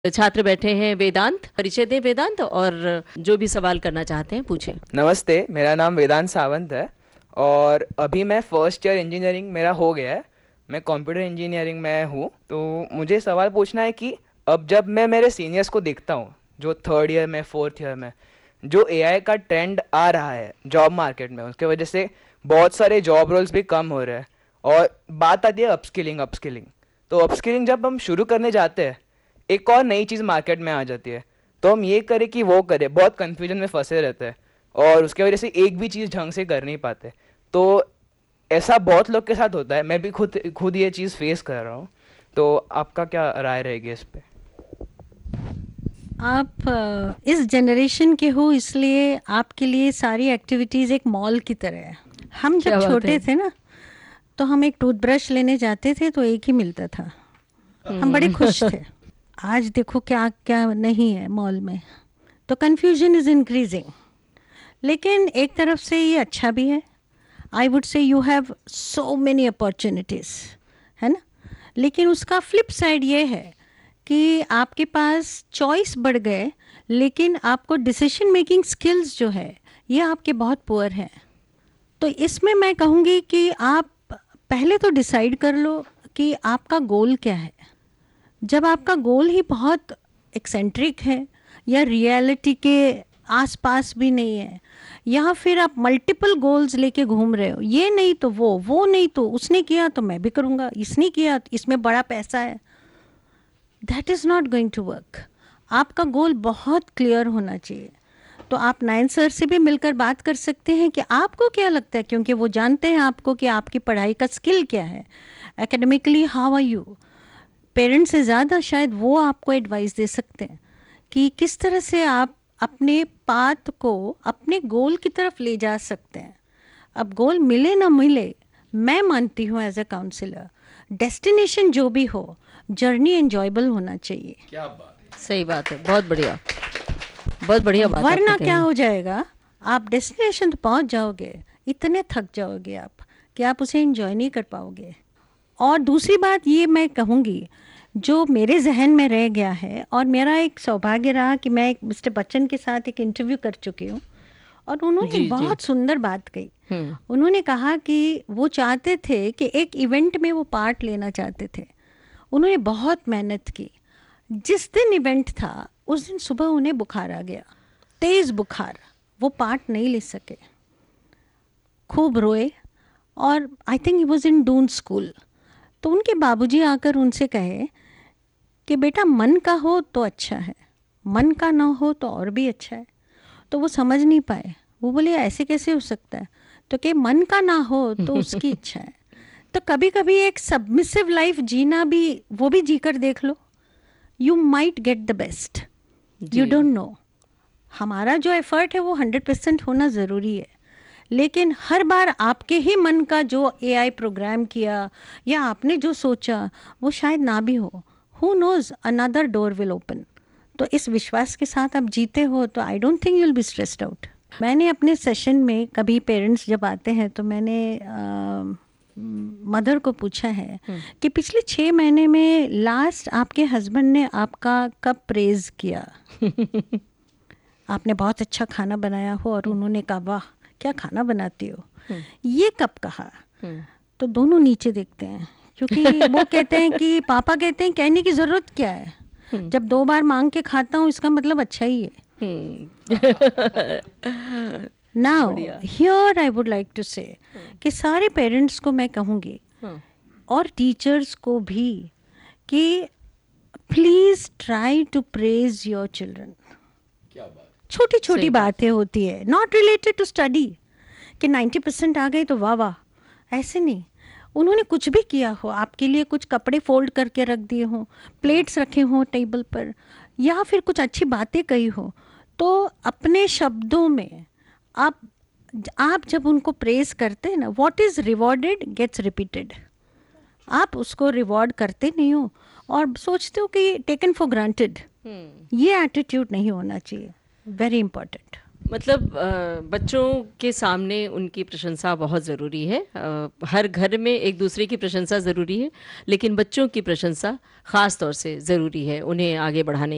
छात्र बैठे हैं वेदांत, परिचय दें वेदांत, और जो भी सवाल करना चाहते हैं पूछें। नमस्ते, मेरा नाम वेदांत सावंत है और अभी मैं फर्स्ट ईयर इंजीनियरिंग मेरा हो गया है। मैं कंप्यूटर इंजीनियरिंग में हूँ। तो मुझे सवाल पूछना है कि अब जब मैं मेरे सीनियर्स को देखता हूँ जो थर्ड ईयर में फोर्थ ईयर में, जो एआई का ट्रेंड आ रहा है जॉब मार्केट में, उसके वजह से बहुत सारे जॉब रोल्स भी कम हो रहे हैं। और बात आती है अपस्किलिंग अपस्किलिंग। तो अपस्किलिंग जब हम शुरू करने जाते हैं, एक और नई चीज़ मार्केट में आ जाती है। तो हम ये करें कि वो करें, बहुत कन्फ्यूजन में फंसे रहते हैं और उसके वजह से एक भी चीज़ ढंग से कर नहीं पाते। तो ऐसा बहुत लोग के साथ होता है, मैं भी खुद खुद ये चीज़ फेस कर रहा हूँ। तो आपका क्या राय रहेगी इस पे? आप इस जनरेशन के हो, इसलिए आपके लिए सारी एक्टिविटीज़ एक मॉल की तरह है। हम जब क्या बात है। छोटे थे ना, तो हम एक टूथब्रश लेने जाते थे तो एक ही मिलता था। हम बड़े खुश थे। आज देखो क्या क्या नहीं है मॉल में। तो कन्फ्यूजन इज़ इंक्रीजिंग। लेकिन एक तरफ से ये अच्छा भी है। I would say you have so many opportunities, है ना। लेकिन उसका फ्लिप साइड ये है कि आपके पास चॉइस बढ़ गए, लेकिन आपको डिसीजन मेकिंग स्किल्स जो है ये आपके बहुत पुअर हैं। तो इसमें मैं कहूँगी कि आप पहले तो डिसाइड कर लो कि आपका गोल क्या है। जब आपका गोल ही बहुत एक्सेंट्रिक है या रियलिटी के आसपास भी नहीं है, या फिर आप मल्टीपल गोल्स लेके घूम रहे हो, ये नहीं तो वो नहीं तो उसने किया तो मैं भी करूँगा, इसने किया तो इसमें बड़ा पैसा है, that is not going to work. आपका गोल बहुत क्लियर होना चाहिए। तो आप नायन सर से भी मिलकर बात कर सकते हैं कि आपको क्या लगता है, क्योंकि वो जानते हैं आपको कि आपकी पढ़ाई का स्किल क्या है, academically how are you. Parents से ज़्यादा शायद वो आपको एडवाइस दे सकते हैं कि किस तरह से आप अपने पाथ को अपने गोल की तरफ ले जा सकते हैं। अब गोल मिले ना मिले, मैं मानती हूँ एज अ काउंसलर, डेस्टिनेशन जो भी हो, जर्नी एंजॉयबल होना चाहिए। क्या बात है। सही बात है, बहुत बढ़िया, बहुत बढ़िया बात वरना आपने क्या कही। हो जाएगा, आप डेस्टिनेशन तो पहुँच जाओगे, इतने थक जाओगे आप कि आप उसे एंजॉय नहीं कर पाओगे। और दूसरी बात ये मैं कहूँगी, जो मेरे जहन में रह गया है, और मेरा एक सौभाग्य रहा कि मैं एक मिस्टर बच्चन के साथ एक इंटरव्यू कर चुकी हूँ, और उन्होंने जी जी। बहुत सुंदर बात कही। हम्म। उन्होंने कहा कि वो चाहते थे कि एक इवेंट में वो पार्ट लेना चाहते थे। उन्होंने बहुत मेहनत की। जिस दिन इवेंट था उस दिन सुबह उन्हें बुखार आ गया, तेज़ बुखार। वो पार्ट नहीं ले सके, खूब रोए। और I think he was in Doon school. तो उनके बाबूजी आकर उनसे कहे कि बेटा मन का हो तो अच्छा है, मन का ना हो तो और भी अच्छा है। तो वो समझ नहीं पाए। वो बोले ऐसे कैसे हो सकता है। तो कि मन का ना हो तो उसकी इच्छा है। तो कभी कभी एक सबमिसिव लाइफ जीना भी, वो भी जीकर देख लो। You might get the best, you ji. Don't know. हमारा जो एफर्ट है वो 100% होना ज़रूरी है। लेकिन हर बार आपके ही मन का जो एआई प्रोग्राम किया या आपने जो सोचा वो शायद ना भी हो। Who knows, another door will open. तो इस विश्वास के साथ आप जीते हो तो I don't think you will be stressed out. मैंने अपने सेशन में कभी पेरेंट्स जब आते हैं तो मैंने मदर को पूछा है कि पिछले 6 महीने में लास्ट आपके हस्बैंड ने आपका कब प्रेज किया। आपने बहुत अच्छा खाना बनाया हो और उन्होंने कहा वाह क्या खाना बनाती हो, ये कब कहा। तो दोनों नीचे देखते हैं, क्योंकि वो कहते हैं कि पापा कहते हैं कहने की ज़रूरत क्या है, जब 2 बार मांग के खाता हूँ इसका मतलब अच्छा ही है। नाउ बढ़िया। Here I would like to से कि सारे पेरेंट्स को मैं कहूँगी, और टीचर्स को भी, कि please try to praise your children. क्या बात। छोटी सही छोटी बात। बातें होती है, नॉट रिलेटेड टू स्टडी, कि 90% आ गए तो वाह वाह, ऐसे नहीं। उन्होंने कुछ भी किया हो, आपके लिए कुछ कपड़े फोल्ड करके रख दिए हों, प्लेट्स रखे हों टेबल पर, या फिर कुछ अच्छी बातें कही हो, तो अपने शब्दों में आप जब उनको प्रेज करते हैं ना, what is rewarded gets repeated. आप उसको रिवॉर्ड करते नहीं हो और सोचते हो कि टेकन फॉर ग्रांटेड। ये एटीट्यूड नहीं होना चाहिए, वेरी इंपॉर्टेंट। मतलब बच्चों के सामने उनकी प्रशंसा बहुत ज़रूरी है। हर घर में एक दूसरे की प्रशंसा ज़रूरी है, लेकिन बच्चों की प्रशंसा ख़ास तौर से ज़रूरी है उन्हें आगे बढ़ाने